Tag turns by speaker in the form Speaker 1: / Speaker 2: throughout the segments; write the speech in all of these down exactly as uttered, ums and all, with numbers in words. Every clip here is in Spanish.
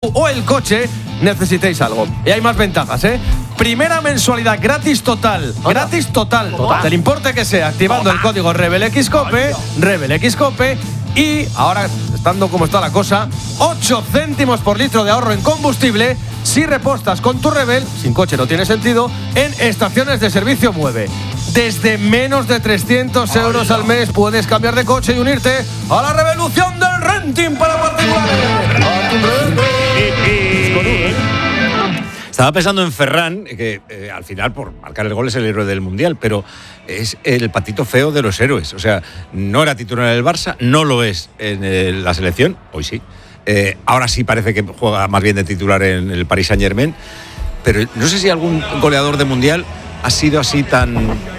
Speaker 1: o el coche necesitéis algo. Y hay más ventajas, ¿eh? Primera mensualidad gratis total. Gratis total. total. Del importe que sea, activando total. el código RebelXCOPE, RebelXCOPE. Y ahora, estando como está la cosa, ocho céntimos por litro de ahorro en combustible si repostas con tu Rebel, sin coche no tiene sentido, en estaciones de servicio Mueve. Desde menos de trescientos euros al mes puedes cambiar de coche y unirte a la revolución del renting para particulares.
Speaker 2: Estaba pensando en Ferran, que eh, al final por marcar el gol es el héroe del Mundial, pero es el patito feo de los héroes. O sea, no era titular en el Barça, no lo es en el, la selección, hoy sí. Eh, ahora sí parece que juega más bien de titular en el Paris Saint-Germain, pero no sé si algún goleador de Mundial ha sido así tan...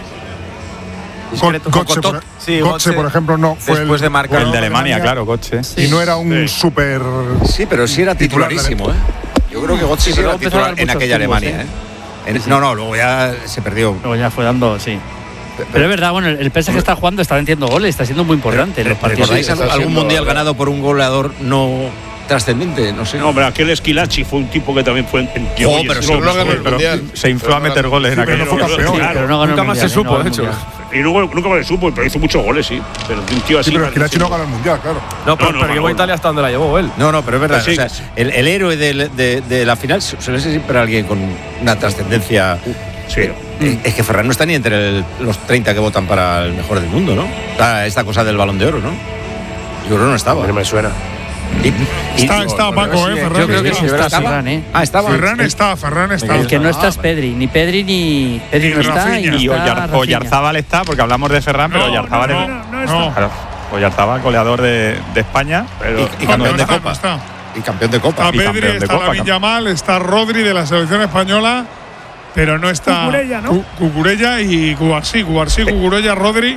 Speaker 3: Discreto, Götze, por, sí, Götze, por ejemplo, no fue
Speaker 4: después
Speaker 3: el,
Speaker 4: de marcar
Speaker 5: el de Alemania, claro, Götze.
Speaker 3: Sí. Y no era un sí. súper...
Speaker 2: Sí, pero sí era titularísimo, ¿eh? Yo creo que Götze sí era titular en aquella tiempos, Alemania, ¿eh? ¿eh? En, no, no, luego ya se perdió.
Speaker 6: Luego ya fue dando, sí. Pero, pero es verdad, bueno, el P S G está jugando, está metiendo goles, está siendo muy importante.
Speaker 2: Pero,
Speaker 6: en los partidos.
Speaker 2: ¿Recordáis algún siendo, mundial ganado por un goleador no trascendente? No sé.
Speaker 7: No, pero aquel Esquilachi fue un tipo que también fue en, en
Speaker 2: oh, pero no, no ganó el mundial.
Speaker 5: Se infló a meter goles en aquel
Speaker 6: mundial.
Speaker 1: Nunca más se supo, de hecho.
Speaker 7: Y luego nunca más se supo, pero hizo muchos goles, sí. Pero un tío así.
Speaker 3: Sí, pero Esquilachi no ganó el mundial, claro.
Speaker 1: No, pero, no, no, pero llevó a Italia hasta donde la llevó él.
Speaker 2: No, no, pero es verdad.
Speaker 7: Sí,
Speaker 2: o sea,
Speaker 7: sí.
Speaker 2: el, el héroe de, de, de la final suele ser siempre alguien con una trascendencia.
Speaker 7: Sí.
Speaker 2: Eh, es que Ferran no está ni entre el, los treinta que votan para el mejor del mundo, ¿no? Está esta cosa del Balón de Oro, ¿no? Yo creo que no estaba.
Speaker 7: No me suena.
Speaker 3: Y, y, está, está no, Paco, ¿eh? Ferran.
Speaker 6: Yo creo que sí está Ferran, ¿eh?
Speaker 2: Ah, estaba.
Speaker 3: Ferran está, Ferran está.
Speaker 6: El que no está es Pedri. Ni Pedri ni. Pedri no está. Y,
Speaker 5: y Oyarzábal está, porque hablamos de Ferran, pero
Speaker 3: no,
Speaker 5: Oyarzábal
Speaker 3: no,
Speaker 5: es.
Speaker 3: No, no está.
Speaker 5: Claro, Oyarzábal, goleador de, de España.
Speaker 2: Pero, y, y
Speaker 3: no,
Speaker 2: campeón
Speaker 3: no
Speaker 2: de
Speaker 3: está,
Speaker 2: Copa.
Speaker 3: No está.
Speaker 2: Y campeón de Copa.
Speaker 3: Está Pedri, está Lamine Yamal, está Rodri de la selección española, pero no está.
Speaker 8: Cucurella, ¿no?
Speaker 3: Cucurella y Cubarsí. Cubarsí, Cucurella, Rodri.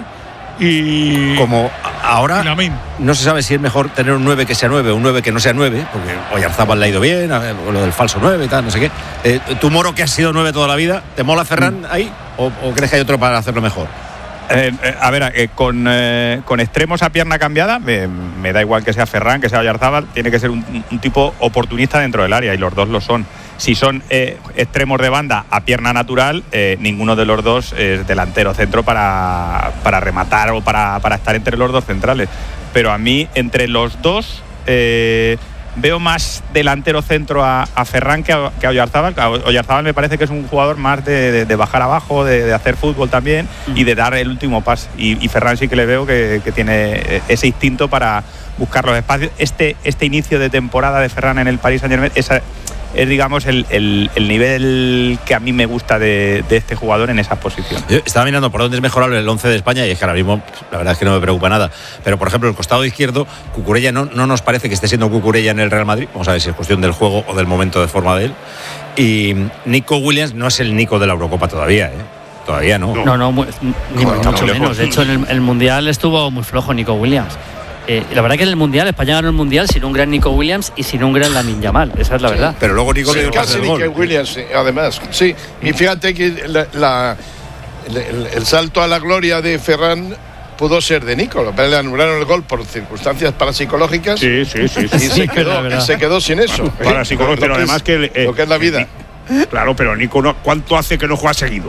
Speaker 3: Y
Speaker 2: como ahora
Speaker 3: y
Speaker 2: no se sabe si es mejor tener un nueve que sea nueve o un nueve que no sea nueve, porque Oyarzábal le ha ido bien, lo del falso nueve y tal, no sé qué. Eh, ¿Tu Moro, que ha sido nueve toda la vida, te mola Ferran mm. ahí? ¿O, ¿O crees que hay otro para hacerlo mejor?
Speaker 5: Eh, eh, a ver, eh, con, eh, con extremos a pierna cambiada, me, me da igual que sea Ferran, que sea Oyarzábal, tiene que ser un, un tipo oportunista dentro del área, y los dos lo son. Si son eh, extremos de banda a pierna natural, eh, ninguno de los dos es delantero centro para, para rematar o para, para estar entre los dos centrales. Pero a mí, entre los dos, eh, veo más delantero centro a, a Ferran que a, que a Oyarzábal. Oyarzábal me parece que es un jugador más de, de, de bajar abajo, de, de hacer fútbol también mm. y de dar el último pase. Y, y Ferran sí que le veo que, que tiene ese instinto para buscar los espacios. Este, este inicio de temporada de Ferran en el Paris Saint-Germain, esa es, digamos, el, el, el nivel que a mí me gusta de, de este jugador en esa posición.
Speaker 2: Yo estaba mirando por dónde es mejorable el once de España, y es que ahora mismo la verdad es que no me preocupa nada, pero por ejemplo el costado izquierdo, Cucurella no, no nos parece que esté siendo Cucurella en el Real Madrid. Vamos a ver si es cuestión del juego o del momento de forma de él. Y Nico Williams no es el Nico de la Eurocopa todavía, ¿eh? Todavía no.
Speaker 6: No, no, muy, ni mucho menos. Lejos. De hecho, en el, el Mundial estuvo muy flojo Nico Williams. Eh, la verdad que en el Mundial, España ganó el Mundial sin un gran Nico Williams y sin un gran Lamine Yamal. Esa es la verdad.
Speaker 2: Sí, pero luego Nico
Speaker 9: sí,
Speaker 2: le
Speaker 9: casi Nico Williams, además. Sí, y fíjate que la, la, el, el salto a la gloria de Ferran pudo ser de Nico. Le anularon el gol por circunstancias parapsicológicas.
Speaker 7: Sí, sí, sí.
Speaker 9: Y
Speaker 7: sí,
Speaker 9: se, quedó, y se quedó sin eso.
Speaker 7: Parapsicológico, pero además que…
Speaker 9: Eh, lo que es la vida.
Speaker 7: Claro, pero Nico, no, ¿cuánto hace que no juega seguido?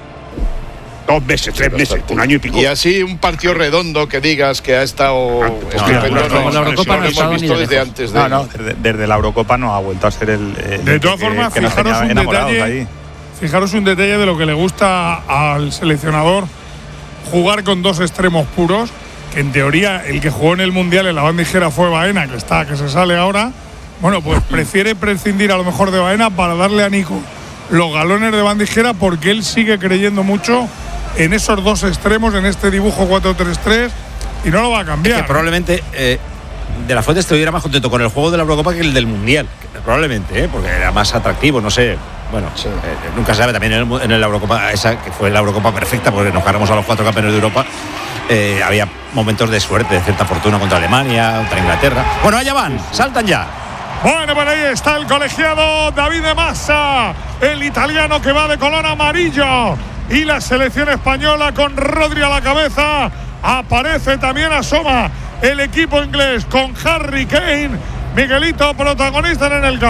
Speaker 7: Dos meses, tres sí, meses, un año y pico.
Speaker 9: Y así un partido redondo que digas que ha estado
Speaker 5: ah,
Speaker 9: estupendo.
Speaker 6: No, no, la Eurocopa no,
Speaker 9: no hemos visto desde antes de…
Speaker 5: No, no, desde, desde la Eurocopa no ha vuelto a ser el… el
Speaker 3: de todas que, formas, que fijaros, un detalle, ahí. fijaros un detalle de lo que le gusta al seleccionador, jugar con dos extremos puros, que en teoría el que jugó en el Mundial en la bandijera fue Baena, que está, que se sale ahora. Bueno, pues prefiere prescindir a lo mejor de Baena para darle a Nico los galones de bandijera, porque él sigue creyendo mucho en esos dos extremos, en este dibujo cuatro tres tres, y no lo va a cambiar.
Speaker 2: Es que probablemente eh, De la Fuente estuviera más contento con el juego de la Eurocopa que el del Mundial, probablemente, ¿eh? Porque era más atractivo, no sé. Bueno, sí. eh, nunca se sabe. También en, el, en la Eurocopa, esa que fue la Eurocopa perfecta, porque nos ganamos a los cuatro campeones de Europa, eh, había momentos de suerte, de cierta fortuna contra Alemania, contra Inglaterra. Bueno, allá van, saltan ya.
Speaker 3: Bueno, por ahí está el colegiado David de Massa, el italiano que va de color amarillo. Y la selección española con Rodri a la cabeza. Aparece también, asoma el equipo inglés con Harry Kane. Miguelito, protagonista en el campo.